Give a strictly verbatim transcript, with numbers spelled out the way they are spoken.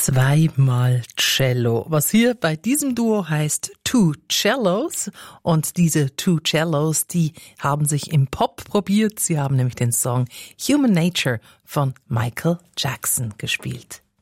Zweimal Cello, was hier bei diesem Duo heißt Two Cellos. Und diese Two Cellos, die haben sich im Pop probiert. Sie haben nämlich den Song Human Nature von Michael Jackson gespielt.